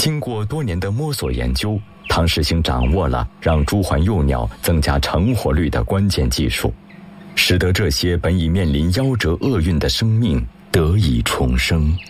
经过多年的摸索研究，汤世兴掌握了让朱鹮幼鸟增加成活率的关键技术，使得这些本已面临夭折厄运的生命得以重生。